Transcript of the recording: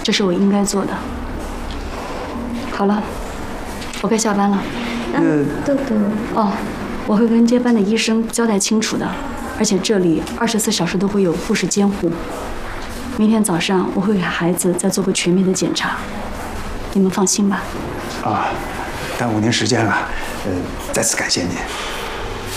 这是我应该做的。好了，我该下班了。 豆豆。 哦，我会跟接班的医生交代清楚的，而且这里24小时都会有护士监护。明天早上我会给孩子再做个全面的检查，你们放心吧。 啊，耽误您时间了，再次感谢您。